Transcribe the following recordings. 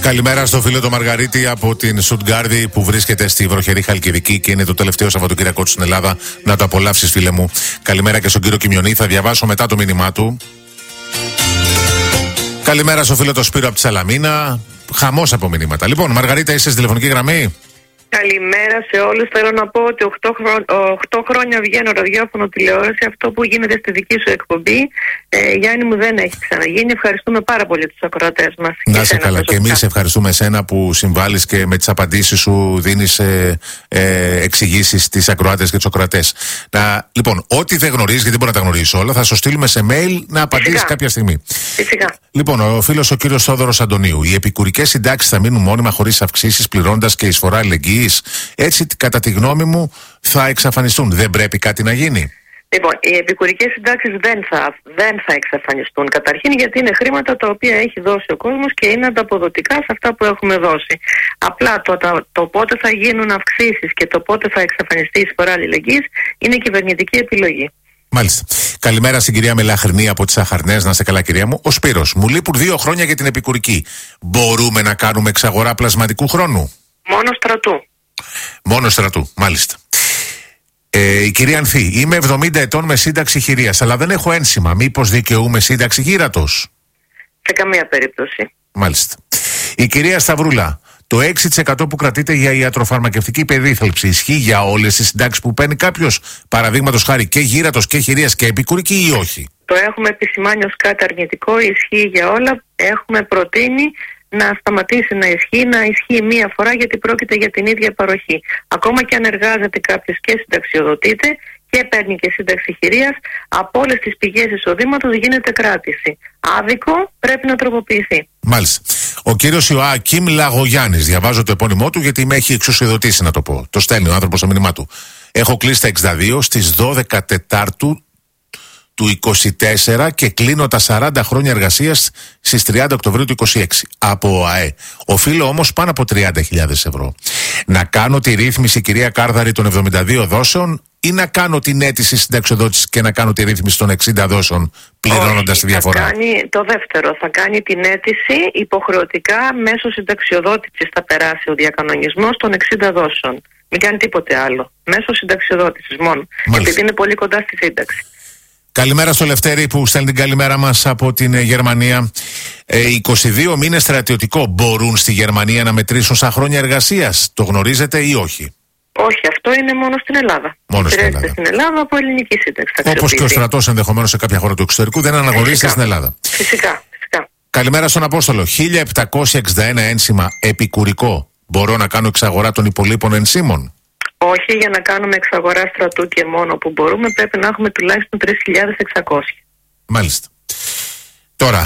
Καλημέρα στο φίλο το Μαργαρίτη από την Στουτγκάρδη που βρίσκεται στη βροχερή Χαλκιδική και είναι το τελευταίο Σαββατοκύριακο του στην Ελλάδα. Να το απολαύσεις, φίλε μου. Καλημέρα και στον κύριο Κιμιονή. Θα διαβάσω μετά το μήνυμά του. Καλημέρα στο φίλο το Σπύρο από τη Σαλαμίνα. Χαμός από μηνύματα. Λοιπόν, Μαργαρίτα, είσαι στη τηλεφωνική γραμμή. Καλημέρα σε όλους. Θέλω να πω ότι 8 χρόνια βγαίνω ραδιόφωνο τηλεόραση. Αυτό που γίνεται στη δική σου εκπομπή, Γιάννη μου, δεν έχει ξαναγίνει. Ευχαριστούμε πάρα πολύ τους ακροατές μας. Να είσαι καλά. Και εμείς ευχαριστούμε εσένα που συμβάλλεις και με τις απαντήσεις σου δίνεις εξηγήσεις στις ακροάτες και τους ακροατές. Λοιπόν, ό,τι δεν γνωρίζεις, γιατί δεν μπορεί να τα γνωρίζεις όλα, θα σου στείλουμε σε mail να απαντήσεις κάποια στιγμή. Φυσικά. Λοιπόν, ο φίλος ο κύριος Θόδωρος Αντωνίου. Οι επικουρικές συντάξεις θα μείνουν μόνιμα χωρίς αυξήσεις, πληρώνοντας και εισφορά αλληλεγγύης. Έτσι, κατά τη γνώμη μου, θα εξαφανιστούν. Δεν πρέπει κάτι να γίνει? Λοιπόν, οι επικουρικές συντάξεις δεν θα εξαφανιστούν. Καταρχήν γιατί είναι χρήματα τα οποία έχει δώσει ο κόσμος και είναι ανταποδοτικά σε αυτά που έχουμε δώσει. Απλά το πότε θα γίνουν αυξήσεις και το πότε θα εξαφανιστεί η εισφορά αλληλεγγύης είναι κυβερνητική επιλογή. Μάλιστα. Καλημέρα στην κυρία Μελαχρινή από τις Αχαρνές. Να είστε καλά, κυρία μου. Ο Σπύρος. Μου λείπουν 2 χρόνια για την επικουρική. Μπορούμε να κάνουμε εξαγορά πλασματικού χρόνου? Μόνο στρατού. Μόνο στρατού, μάλιστα. Η κυρία Ανθή. Είμαι 70 ετών με σύνταξη χειρίας, αλλά δεν έχω ένσημα. Μήπως δικαιούμαι σύνταξη γύρατος? Σε καμία περίπτωση. Μάλιστα. Η κυρία Σταυρούλα. Το 6% που κρατείται για ιατροφαρμακευτική περίθαλψη ισχύει για όλες τις συντάξεις που παίρνει κάποιος, παραδείγματος χάρη και γύρατος και χειρίας και επικουρική, ή όχι? Το έχουμε επισημάνει ως κάτι αρνητικό, ισχύει για όλα. Έχουμε προτείνει να σταματήσει να ισχύει μία φορά, γιατί πρόκειται για την ίδια παροχή. Ακόμα και αν εργάζεται κάποιος και συνταξιοδοτείται και παίρνει και σύνταξη χειρίας, από όλες τις πηγές εισοδήματος γίνεται κράτηση. Άδικο, πρέπει να τροποποιηθεί. Μάλιστα. Ο κύριος Ιωάκιμ Λαγογιάννης, διαβάζω το επώνυμό του γιατί με έχει εξουσιοδοτήσει, να το πω. Το στέλνει ο άνθρωπος στο μήνυμά του. Έχω κλείσει τα 62 στις 12 Τετάρτου του 24 και κλείνω τα 40 χρόνια εργασίας στις 30 Οκτωβρίου του 26 από ΟΑΕ. Οφείλω όμως πάνω από 30.000 ευρώ. Να κάνω τη ρύθμιση, κυρία Κάρδαρη, των 72 δόσεων ή να κάνω την αίτηση συνταξιοδότησης και να κάνω τη ρύθμιση των 60 δόσεων πληρώνοντας τη διαφορά? Θα κάνει το δεύτερο. Θα κάνει την αίτηση υποχρεωτικά μέσω συνταξιοδότησης. Θα περάσει ο διακανονισμός των 60 δόσεων. Μην κάνει τίποτε άλλο. Μέσω συνταξιοδότησης μόνο. Μάλιστα. Επειδή είναι πολύ κοντά στη σύνταξη. Καλημέρα στο Λευτέρη που στέλνει την καλημέρα μας από την Γερμανία. 22 μήνες στρατιωτικό μπορούν στη Γερμανία να μετρήσουν σαν χρόνια εργασίας? Το γνωρίζετε ή όχι? Όχι, αυτό είναι μόνο στην Ελλάδα. Μόνο στην Ελλάδα. Στην Ελλάδα από ελληνική σύνταξη. Όπως και ο στρατός ενδεχομένως σε κάποια χώρα του εξωτερικού δεν αναγνωρίζεται στην Ελλάδα. Φυσικά. Καλημέρα στον Απόστολο. 1761 ένσημα επικουρικό. Μπορώ να κάνω εξαγορά των υπολείπων ενσήμων? Όχι, για να κάνουμε εξαγορά στρατού και μόνο που μπορούμε πρέπει να έχουμε τουλάχιστον 3.600. Μάλιστα. Τώρα,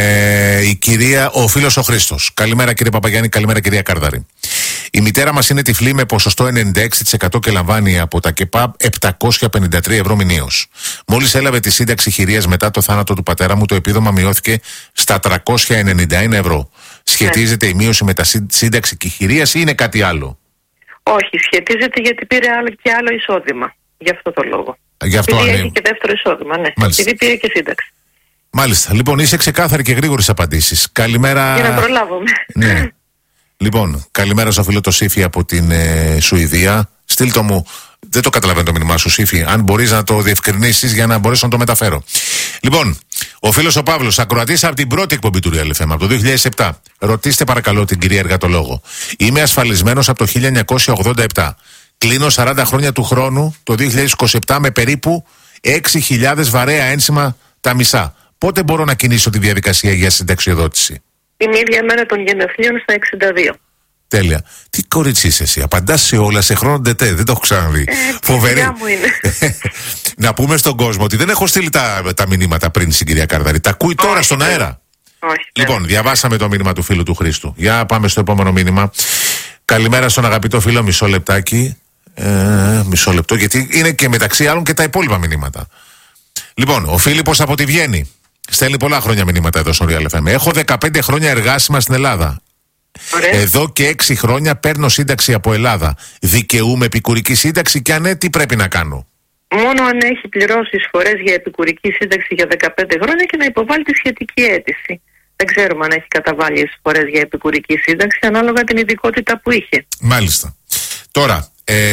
ο φίλος ο Χρήστος. Καλημέρα κύριε Παπαγιάννη, καλημέρα κυρία Καρδάρη. Η μητέρα μας είναι τυφλή με ποσοστό 96% και λαμβάνει από τα ΚΕΠΑ 753 ευρώ μηνίως. Μόλις έλαβε τη σύνταξη χειρίας μετά το θάνατο του πατέρα μου, το επίδομα μειώθηκε στα 391 ευρώ. Σχετίζεται η μείωση με τα σύνταξη και χειρίας ή είναι κάτι άλλο? Όχι, σχετίζεται γιατί πήρε άλλο εισόδημα. Γι' αυτό το λόγο. Γι' αυτό έχει και δεύτερο εισόδημα, ναι. Μάλιστα. Επειδή πήρε και σύνταξη. Μάλιστα. Λοιπόν, είσαι ξεκάθαρη και γρήγορη απαντήσεις. Καλημέρα. Για να προλάβουμε. Ναι. Λοιπόν, καλημέρα στο φίλο το Σύφη από την Σουηδία. Στείλ' μου. Δεν το καταλαβαίνω το μήνυμά σου, Σύφη. Αν μπορείς να το διευκρινίσεις για να μπορέσω να το μεταφέρω. Λοιπόν, ο φίλος ο Παύλος, ακροατής από την πρώτη εκπομπή του Real FM, από το 2007. Ρωτήστε παρακαλώ την κυρία εργατολόγο. Είμαι ασφαλισμένος από το 1987. Κλείνω 40 χρόνια του χρόνου το 2027 με περίπου 6.000 βαρέα ένσημα τα μισά. Πότε μπορώ να κινήσω τη διαδικασία για συνταξιοδότηση? Την ίδια μέρα των γενεθλίων στα 62. Τέλεια. Τι κορίτσι είσαι εσύ? Απαντάς σε όλα σε χρόνο ντετέ. Δεν το έχω ξαναδεί. Φοβερή. Μου είναι. Να πούμε στον κόσμο ότι δεν έχω στείλει τα μηνύματα πριν στην κυρία Καρδαρή. Τα ακούει τώρα στον αέρα. Όχι. Λοιπόν, διαβάσαμε το μήνυμα του φίλου του Χρήστου. Για πάμε στο επόμενο μήνυμα. Καλημέρα στον αγαπητό φίλο. Μισό λεπτάκι. Μισό λεπτό, γιατί είναι και μεταξύ άλλων και τα υπόλοιπα μηνύματα. Λοιπόν, ο Φίλιππος από τη Βιέννη στέλνει πολλά χρόνια μηνύματα εδώ στο Real FM. Έχω 15 χρόνια εργάσιμα στην Ελλάδα. Ωραία. Εδώ και 6 χρόνια παίρνω σύνταξη από Ελλάδα. Δικαιούμαι επικουρική σύνταξη και αν ναι, τι πρέπει να κάνω? Μόνο αν έχει πληρώσει εισφορές για επικουρική σύνταξη για 15 χρόνια και να υποβάλει τη σχετική αίτηση. Δεν ξέρουμε αν έχει καταβάλει εισφορές για επικουρική σύνταξη, ανάλογα την ειδικότητα που είχε. Μάλιστα. Τώρα,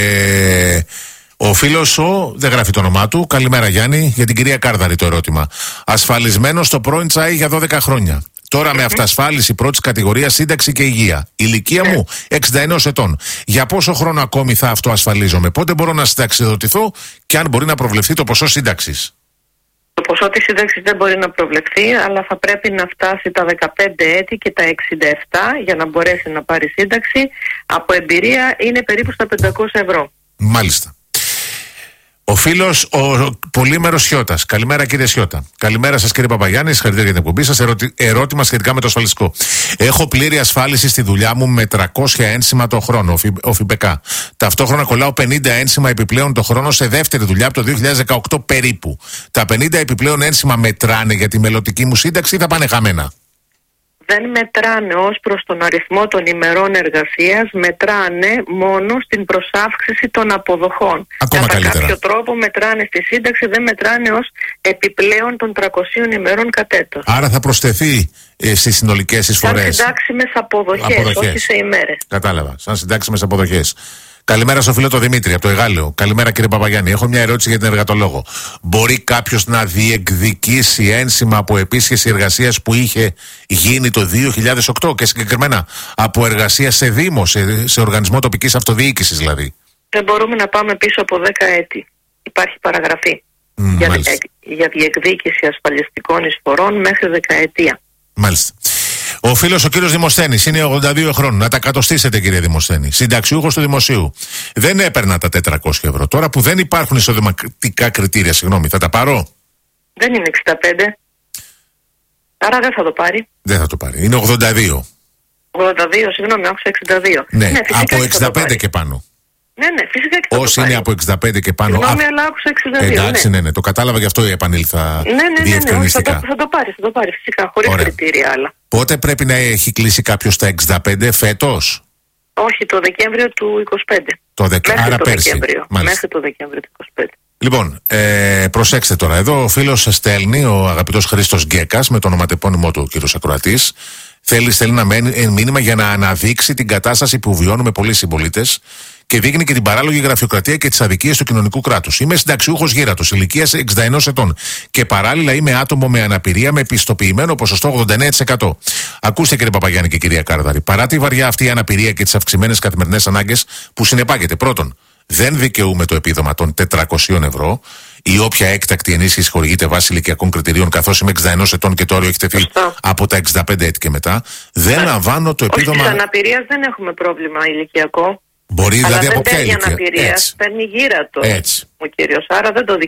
ο φίλος δεν γράφει το όνομά του. Καλημέρα Γιάννη, για την κυρία Κάρδαρη το ερώτημα. Ασφαλισμένος στο πρώην Τσάι για 12 χρόνια. Τώρα με αυτασφάλιση πρώτης κατηγορίας, σύνταξη και υγεία. Ηλικία μου 61 ετών. Για πόσο χρόνο ακόμη θα αυτοασφαλίζομαι? Πότε μπορώ να συνταξιδοτηθώ και αν μπορεί να προβλεφθεί το ποσό σύνταξης? Το ποσό της σύνταξης δεν μπορεί να προβλεφθεί, αλλά θα πρέπει να φτάσει τα 15 έτη και τα 67 για να μπορέσει να πάρει σύνταξη. Από εμπειρία είναι περίπου στα 500 ευρώ. Μάλιστα. Ο φίλος, ο Πολύμερος Σιώτας. Καλημέρα κύριε Σιώτα. Καλημέρα σας κύριε Παπαγιάννη, συγχαρητήρια για την εκπομπή σας. Ερώτημα σχετικά με το ασφαλιστικό. Έχω πλήρη ασφάλιση στη δουλειά μου με 300 ένσημα το χρόνο, ΦΠΚ. Ταυτόχρονα κολλάω 50 ένσημα επιπλέον το χρόνο σε δεύτερη δουλειά από το 2018 περίπου. Τα 50 επιπλέον ένσημα μετράνε για τη μελλοντική μου σύνταξη ή θα πάνε χαμένα? Δεν μετράνε ως προς τον αριθμό των ημερών εργασίας, μετράνε μόνο στην προσάυξηση των αποδοχών. Ακόμα Κατά καλύτερα. κάποιο τρόπο μετράνε στη σύνταξη, δεν μετράνε ως επιπλέον των 300 ημερών κατ' έτος. Άρα θα προσθεθεί στις συνολικές εισφορές. Σαν συντάξιμες αποδοχές, όχι σε ημέρες. Κατάλαβα. Σαν συντάξιμες αποδοχές. Καλημέρα στο φίλο το Δημήτρη από το Εγάλεο. Καλημέρα κύριε Παπαγιάννη. Έχω μια ερώτηση για την εργατολόγο. Μπορεί κάποιος να διεκδικήσει ένσημα από επίσκεψη εργασίας που είχε γίνει το 2008 και συγκεκριμένα από εργασία σε δήμο, σε οργανισμό τοπικής αυτοδιοίκησης δηλαδή? Δεν μπορούμε να πάμε πίσω από 10 έτη. Υπάρχει παραγραφή για διεκδίκηση ασφαλιστικών εισφορών μέχρι δεκαετία. Μάλιστα. Ο φίλος ο κύριος Δημοσθένης είναι 82 χρόνων. Να τα κατοστήσετε κύριε Δημοσθένη. Συνταξιούχος του Δημοσίου. Δεν έπαιρνα τα 400 ευρώ. Τώρα που δεν υπάρχουν εισοδηματικά κριτήρια, θα τα πάρω? Δεν είναι 65. Άρα δεν θα το πάρει. Δεν θα το πάρει. Είναι 82. 82, συγγνώμη, άκουσα 62. Ναι, φυσικά από 65 και πάνω. Ναι, φυσικά και θα όσοι είναι από 65 και πάνω. Συγγνώμη, αλλά άκουσα 62. Εντάξει, ναι, το κατάλαβα, γι' αυτό επανήλθα διευκρινιστικά. Θα το πάρει φυσικά, χωρίς κριτήρια άλλα. Πότε πρέπει να έχει κλείσει κάποιος τα 65, φέτος? Όχι, το Δεκέμβριο του 25. Άρα πέρσι. Μέχρι το Δεκέμβριο του 25. Λοιπόν, προσέξτε τώρα. Εδώ ο φίλος στέλνει, ο αγαπητός Χρήστος Γκέκας, με το ονοματεπώνυμό του ο κύριος ακροατής. Θέλει να μένει μήνυμα για να αναδείξει την κατάσταση που βιώνουμε πολλοί συμπολίτες και δείχνει και την παράλογη γραφειοκρατία και τις αδικίες του κοινωνικού κράτους. Είμαι συνταξιούχος γύρατος, ηλικίας 61 ετών και παράλληλα είμαι άτομο με αναπηρία με πιστοποιημένο ποσοστό 89%. Ακούστε κύριε Παπαγιάννη και κυρία Κάρδαρη, παρά τη βαριά αυτή αναπηρία και τις αυξημένες καθημερινές ανάγκες που συνεπάγεται, πρώτον, δεν δικαιούμαι το επίδομα των 400 ευρώ ή όποια έκτακτη ενίσχυση χορηγείται βάσει ηλικιακών κριτηρίων, καθώς είμαι 61 ετών και το όριο έχει τεθεί από τα 65 έτη και μετά. Δεν λαμβάνω το επίδομα. Της αναπηρίας δεν έχουμε πρόβλημα ηλικιακό. Μπορεί αλλά δηλαδή δεν από ποια ηλικία. Αναπηρία, παίρνει γύρατο ο κύριος, άρα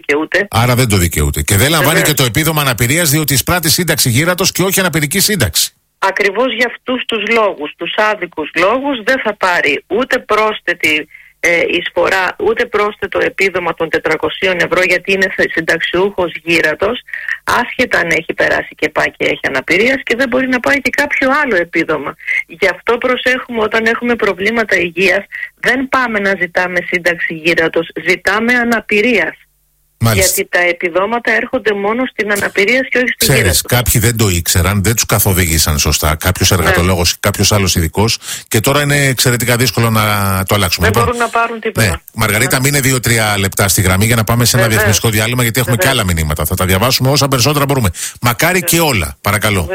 δεν το δικαιούται. Και δεν λαμβάνει και το επίδομα αναπηρίας διότι εισπράττει σύνταξη γύρατος και όχι αναπηρική σύνταξη. Ακριβώς για αυτούς τους λόγους, τους άδικους λόγους, δεν θα πάρει ούτε πρόσθετη εισφορά, ούτε πρόσθετο επίδομα των 400 ευρώ, γιατί είναι συνταξιούχος γύρατος, άσχετα αν έχει περάσει και πάει και έχει αναπηρίας, και δεν μπορεί να πάει και κάποιο άλλο επίδομα. Γι' αυτό προσέχουμε, όταν έχουμε προβλήματα υγείας, δεν πάμε να ζητάμε σύνταξη γύρατος, ζητάμε αναπηρίας. Μάλιστα. Γιατί τα επιδόματα έρχονται μόνο στην αναπηρία και όχι στην γύρατο. Κάποιοι δεν το ήξεραν, δεν τους καθοδήγησαν σωστά. Κάποιος εργατολόγος, κάποιος άλλος ειδικός, και τώρα είναι εξαιρετικά δύσκολο να το αλλάξουμε. Δεν μπορούν να πάρουν τίποτα. Ναι. Μαργαρίτα, μείνε 2-3 λεπτά στη γραμμή για να πάμε σε ένα διαφημιστικό διάλειμμα, γιατί έχουμε και άλλα μηνύματα. Θα τα διαβάσουμε όσα περισσότερα μπορούμε. Μακάρι και όλα. Παρακαλώ.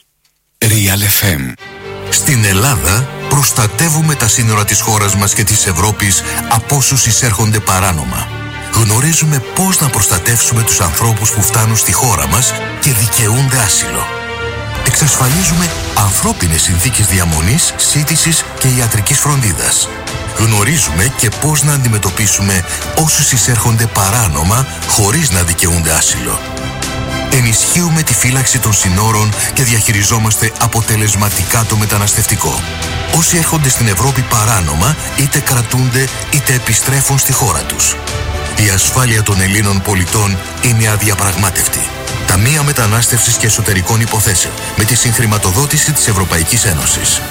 Real FM. Στην Ελλάδα προστατεύουμε τα σύνορα της χώρας μας και της Ευρώπης από όσους εισέρχονται παράνομα. Γνωρίζουμε πώς να προστατεύσουμε τους ανθρώπους που φτάνουν στη χώρα μας και δικαιούνται άσυλο. Εξασφαλίζουμε ανθρώπινες συνθήκες διαμονής, σύντησης και ιατρικής φροντίδας. Γνωρίζουμε και πώς να αντιμετωπίσουμε όσους εισέρχονται παράνομα χωρίς να δικαιούνται άσυλο. Ενισχύουμε τη φύλαξη των συνόρων και διαχειριζόμαστε αποτελεσματικά το μεταναστευτικό. Όσοι έρχονται στην Ευρώπη παράνομα, είτε κρατούνται είτε επιστρέφουν στη χώρα τους. Η ασφάλεια των Ελλήνων πολιτών είναι αδιαπραγμάτευτη. Ταμεία Μετανάστευσης και Εσωτερικών Υποθέσεων, με τη συγχρηματοδότηση της Ευρωπαϊκής Ένωσης.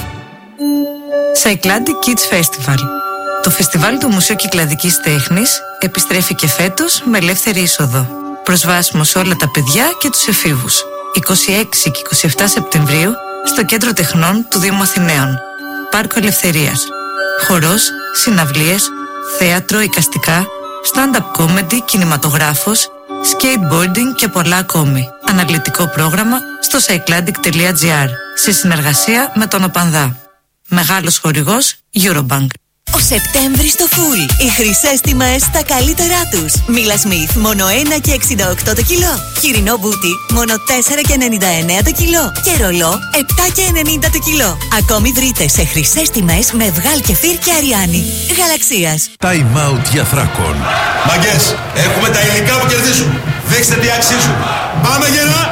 Cycladic Kids Festival. Το φεστιβάλ του Μουσείου Κυκλαδικής Τέχνης επιστρέφει και φέτος με ελεύθερη είσοδο. Προσβάσιμο σε όλα τα παιδιά και τους εφήβους. 26 και 27 Σεπτεμβρίου στο Κέντρο Τεχνών του Δήμου Αθηναίων. Πάρκο Ελευθερίας. Χορός, συναυλίες, θέατρο, εικαστικά, stand-up comedy, κινηματογράφος, skateboarding και πολλά ακόμη. Αναλυτικό πρόγραμμα στο cycladic.gr σε συνεργασία με τον ΟΠΑΝΔΑ. Μεγάλος χορηγός Eurobank. Ο Σεπτέμβρης στο φουλ. Οι χρυσές τιμές στα καλύτερά τους. Μίλα Σμιθ μόνο 1 και 68 το κιλό. Χοιρινό μπούτι μόνο 4 και 99 το κιλό. Και ρολό 7 και 90 το κιλό. Ακόμη βρείτε σε χρυσές τιμές με Βγάλ Κεφίρ και Αριάννη. Γαλαξίας. Time out για Θράκον. Μαγκές, έχουμε τα υλικά που κερδίζουν. Δείξτε τι αξίζουν. Πάμε γερά!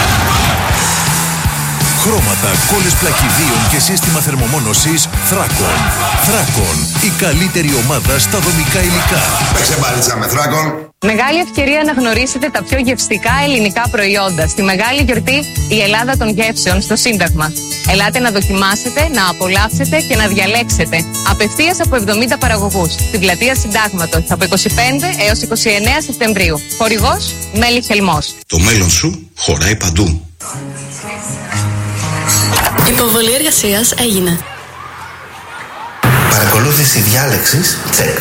Χρώματα, κόλλες πλακιδίων και σύστημα θερμομόνωσης Θράκον. Θράκον, η καλύτερη ομάδα στα δομικά υλικά. Παίξε μπάλιτσα με Θράκον. Μεγάλη ευκαιρία να γνωρίσετε τα πιο γευστικά ελληνικά προϊόντα στη μεγάλη γιορτή Η Ελλάδα των Γεύσεων στο Σύνταγμα. Ελάτε να δοκιμάσετε, να απολαύσετε και να διαλέξετε απευθείας από 70 παραγωγούς στην πλατεία Συντάγματος από 25 έως 29 Σεπτεμβρίου. Χορηγός Μέλι Χελμός. Το μέλλον σου χωράει παντού. Υποβολή εργασίας έγινε. Παρακολούθηση διάλεξης, τσεκ.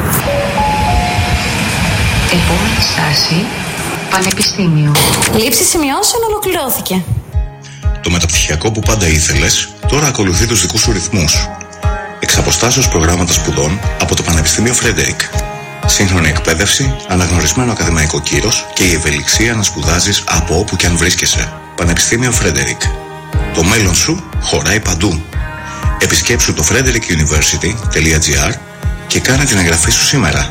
Επόμενη στάση, Πανεπιστήμιο. Λήψη σημειώσεων ολοκληρώθηκε. Το μεταπτυχιακό που πάντα ήθελες, τώρα ακολουθεί τους δικούς σου ρυθμούς. Εξ αποστάσεως προγράμματα σπουδών από το Πανεπιστήμιο Φρέντερικ. Σύγχρονη εκπαίδευση, αναγνωρισμένο ακαδημαϊκό κύρος και η ευελιξία να σπουδάζεις από όπου και αν βρίσκεσαι. Πανεπιστήμιο Φρέντερικ. Το μέλλον σου χωράει παντού. Επισκέψου το frederickuniversity.gr και κάνε την εγγραφή σου σήμερα.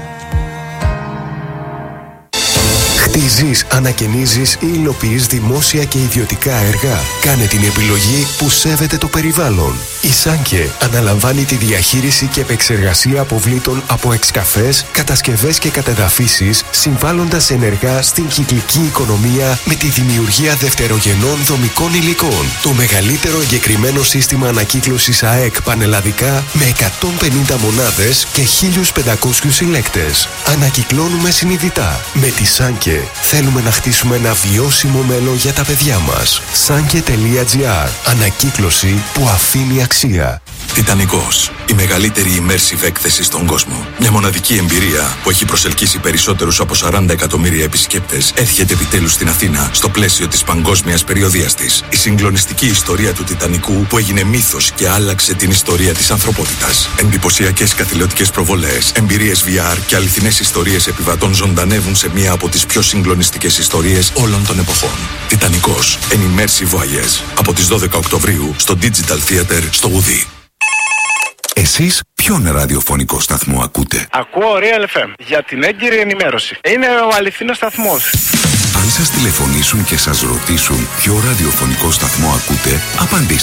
Χτίζεις, ανακαινίζεις ή υλοποιείς δημόσια και ιδιωτικά έργα. Κάνε την επιλογή που σέβεται το περιβάλλον. Η Σάνκε αναλαμβάνει τη διαχείριση και επεξεργασία αποβλήτων από εξκαφές, κατασκευές και κατεδαφίσεις, συμβάλλοντας ενεργά στην κυκλική οικονομία με τη δημιουργία δευτερογενών δομικών υλικών. Το μεγαλύτερο εγκεκριμένο σύστημα ανακύκλωσης ΑΕΚ πανελλαδικά με 150 μονάδες και 1.500 συλλέκτες. Ανακυκλώνουμε συνειδητά. Με τη Σάνκε θέλουμε να χτίσουμε ένα βιώσιμο μέλλον για τα παιδιά μας. Sanke.gr. Ανακύκλωση που αφήνει αξία. Τιτανικός. Η μεγαλύτερη immersive έκθεση στον κόσμο. Μια μοναδική εμπειρία που έχει προσελκύσει περισσότερους από 40 εκατομμύρια επισκέπτες έρχεται επιτέλους στην Αθήνα στο πλαίσιο της παγκόσμιας περιοδίας της. Η συγκλονιστική ιστορία του Τιτανικού που έγινε μύθος και άλλαξε την ιστορία της ανθρωπότητας. Εντυπωσιακές καθηλωτικές προβολές, εμπειρίες VR και αληθινές ιστορίες επιβατών ζωντανεύουν σε μία από τις πιο συγκλονιστικές ιστορίες όλων των εποχών. Τιτανικός. An immersive voyage. Από τις 12 Οκτωβρίου στο Digital Theater στο Ουδί. Εσείς ποιον ραδιοφωνικό σταθμό ακούτε? Ακούω Real FM για την έγκυρη ενημέρωση. Είναι ο αληθινός σταθμός. Αν σας τηλεφωνήσουν και σας ρωτήσουν ποιο ραδιοφωνικό σταθμό ακούτε, απαντήστε.